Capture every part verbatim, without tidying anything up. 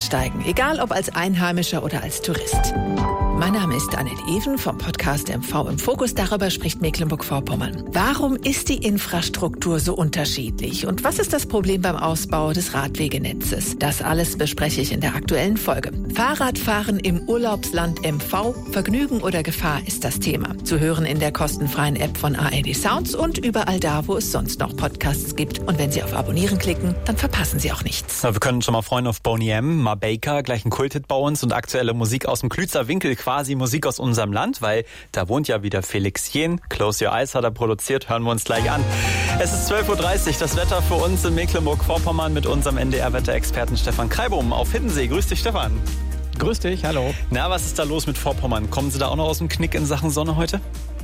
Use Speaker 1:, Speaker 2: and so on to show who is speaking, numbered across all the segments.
Speaker 1: einsteigen, egal ob als Einheimischer oder als Tourist. Mein Name ist Annette Even vom Podcast M V im Fokus. Darüber spricht Mecklenburg-Vorpommern. Warum ist die Infrastruktur so unterschiedlich? Und was ist das Problem beim Ausbau des Radwegenetzes? Das alles bespreche ich in der aktuellen Folge. Fahrradfahren im Urlaubsland M V, Vergnügen oder Gefahr ist das Thema. Zu hören in der kostenfreien App von A R D Sounds und überall da, wo es sonst noch Podcasts gibt. Und wenn Sie auf Abonnieren klicken, dann verpassen Sie auch nichts.
Speaker 2: Ja, wir können uns schon mal freuen auf Boney M, Ma Baker, gleich ein Kulthit bei uns und aktuelle Musik aus dem Klützer Winkel, quasi Musik aus unserem Land, weil da wohnt ja wieder Felix Jähn. Close Your Eyes hat er produziert, hören wir uns gleich an. Es ist zwölf Uhr dreißig, das Wetter für uns in Mecklenburg-Vorpommern mit unserem N D R-Wetterexperten Stefan Kreibum auf Hiddensee. Grüß dich, Stefan.
Speaker 3: Grüß dich, hallo.
Speaker 2: Na, was ist da los mit Vorpommern? Kommen Sie da auch noch aus dem Knick in Sachen Sonne heute?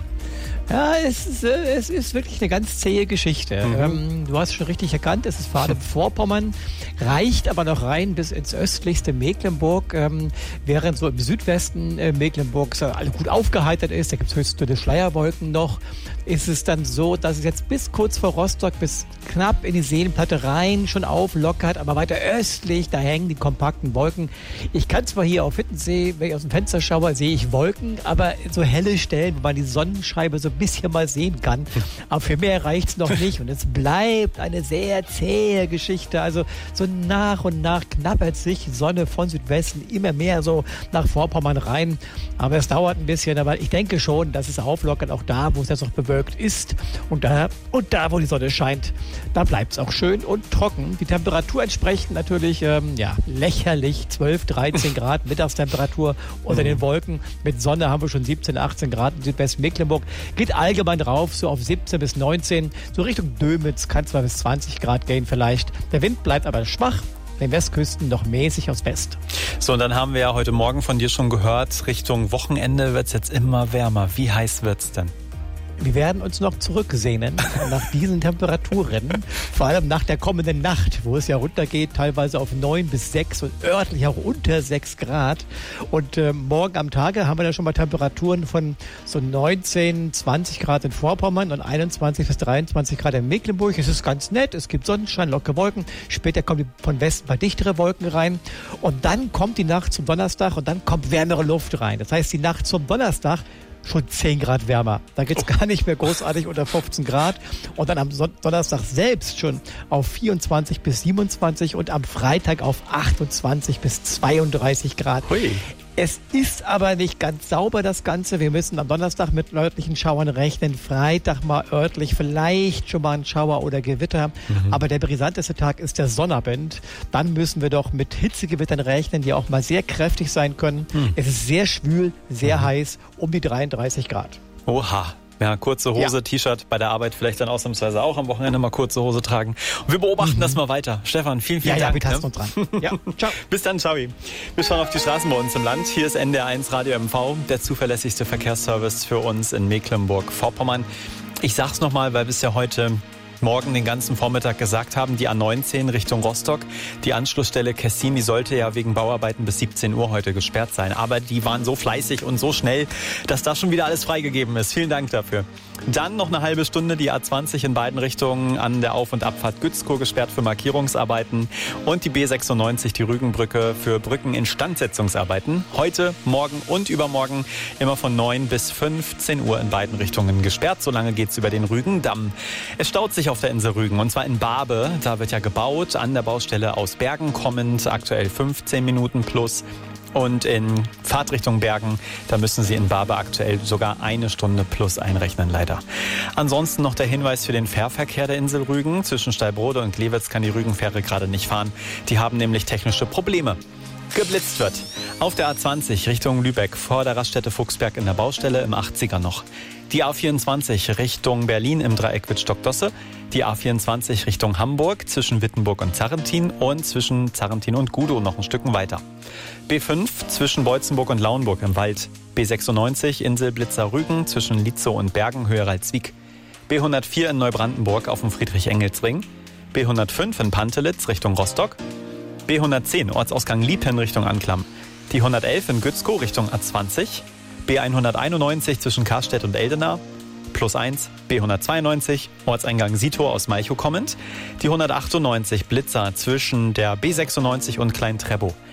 Speaker 3: Ja, es ist, es ist wirklich eine ganz zähe Geschichte. Mhm. Ähm, du hast schon richtig erkannt, es ist vor allem Vorpommern, reicht aber noch rein bis ins östlichste Mecklenburg, ähm, während so im Südwesten äh, Mecklenburgs alles gut aufgeheitert ist, da gibt es höchst dünne Schleierwolken noch, ist es dann so, dass es jetzt bis kurz vor Rostock, bis knapp in die Seenplatte rein schon auflockert, aber weiter östlich, da hängen die kompakten Wolken. Ich kann zwar hier auf Hiddensee, wenn ich aus dem Fenster schaue, sehe ich Wolken, aber so helle Stellen, wo man die Sonnenscheibe so ein bisschen mal sehen kann. Aber für mehr reicht es noch nicht. Und es bleibt eine sehr zähe Geschichte. Also so nach und nach knappert sich Sonne von Südwesten immer mehr so nach Vorpommern rein. Aber es dauert ein bisschen. Aber ich denke schon, dass es auflockert, auch da, wo es jetzt noch bewölkt ist. Und da, und da wo die Sonne scheint, da bleibt es auch schön und trocken. Die Temperatur entsprechend natürlich ähm, ja, lächerlich. zwölf, dreizehn Grad Mittagstemperatur unter den Wolken. Mit Sonne haben wir schon siebzehn, achtzehn Grad in Südwest-Mecklenburg. Geht allgemein drauf, so auf siebzehn bis neunzehn. So Richtung Dömitz kann zwar bis zwanzig Grad gehen vielleicht. Der Wind bleibt aber schwach. Den Westküsten noch mäßig aus West.
Speaker 2: So, und dann haben wir ja heute Morgen von dir schon gehört, Richtung Wochenende wird es jetzt immer wärmer. Wie heiß wird's denn?
Speaker 3: Wir werden uns noch zurücksehnen nach diesen Temperaturen, vor allem nach der kommenden Nacht, wo es ja runtergeht, teilweise auf neun bis sechs und örtlich auch unter sechs Grad. Und äh, morgen am Tage haben wir da schon mal Temperaturen von so neunzehn, zwanzig Grad in Vorpommern und einundzwanzig bis dreiundzwanzig Grad in Mecklenburg. Es ist ganz nett, es gibt Sonnenschein, lockere Wolken. Später kommen die von Westen mal dichtere Wolken rein. Und dann kommt die Nacht zum Donnerstag und dann kommt wärmere Luft rein. Das heißt, die Nacht zum Donnerstag schon zehn Grad wärmer. Da geht's gar nicht mehr großartig unter fünfzehn Grad. Und dann am Son- Donnerstag selbst schon auf vierundzwanzig bis siebenundzwanzig und am Freitag auf achtundzwanzig bis zweiunddreißig Grad. Hui. Es ist aber nicht ganz sauber, das Ganze. Wir müssen am Donnerstag mit örtlichen Schauern rechnen. Freitag mal örtlich vielleicht schon mal ein Schauer oder Gewitter. Mhm. Aber der brisanteste Tag ist der Sonnabend. Dann müssen wir doch mit Hitzegewittern rechnen, die auch mal sehr kräftig sein können. Mhm. Es ist sehr schwül, sehr mhm. heiß, um die dreiunddreißig Grad.
Speaker 2: Oha. Ja, kurze Hose, ja. T-Shirt, bei der Arbeit vielleicht dann ausnahmsweise auch am Wochenende mal kurze Hose tragen. Und wir beobachten mhm. das mal weiter. Stefan, vielen, vielen
Speaker 3: ja,
Speaker 2: Dank.
Speaker 3: Ja, wir tasten uns dran. Ja, ciao.
Speaker 2: Bis dann, ciao. Wir schauen auf die Straßen bei uns im Land. Hier ist N D R eins Radio M V, der zuverlässigste Verkehrsservice für uns in Mecklenburg-Vorpommern. Ich sag's nochmal, weil wir es ja heute Morgen den ganzen Vormittag gesagt haben, die A neunzehn Richtung Rostock. Die Anschlussstelle Kessin, die sollte ja wegen Bauarbeiten bis siebzehn Uhr heute gesperrt sein. Aber die waren so fleißig und so schnell, dass da schon wieder alles freigegeben ist. Vielen Dank dafür. Dann noch eine halbe Stunde die A zwanzig in beiden Richtungen an der Auf- und Abfahrt Gützkow gesperrt für Markierungsarbeiten und die B sechsundneunzig, die Rügenbrücke, für Brückeninstandsetzungsarbeiten. Heute, morgen und übermorgen immer von neun bis fünfzehn Uhr in beiden Richtungen gesperrt. Solange geht's über den Rügendamm. Es staut sich auf der Insel Rügen und zwar in Barbe. Da wird ja gebaut, an der Baustelle aus Bergen kommend, aktuell fünfzehn Minuten plus. Und in Fahrtrichtung Bergen, da müssen Sie in Barbe aktuell sogar eine Stunde plus einrechnen, leider. Ansonsten noch der Hinweis für den Fährverkehr der Insel Rügen. Zwischen Stallbrode und Glewitz kann die Rügenfähre gerade nicht fahren. Die haben nämlich technische Probleme. Geblitzt wird auf der A zwanzig Richtung Lübeck vor der Raststätte Fuchsberg in der Baustelle im achtziger noch. Die A vierundzwanzig Richtung Berlin im Dreieck Wittstock-Dosse. Die A vierundzwanzig Richtung Hamburg zwischen Wittenburg und Zarrentin und zwischen Zarrentin und Gudow noch ein Stück weiter. B fünf zwischen Beutzenburg und Lauenburg im Wald. B sechsundneunzig Inselblitzer Rügen zwischen Lietzow und Bergen Höheraldswiek. B hundertvier in Neubrandenburg auf dem Friedrich-Engels-Ring. B hundertfünf in Pantelitz Richtung Rostock. B hundertzehn Ortsausgang Liepen Richtung Anklam. Die hundertelf in Gützkow Richtung A zwanzig. B hunderteinundneunzig zwischen Karstedt und Eldena. Plus eins, B hundertzweiundneunzig, Ortseingang Sito aus Malchow kommend. Die hundertachtundneunzig Blitzer zwischen der B sechsundneunzig und Klein-Treppow.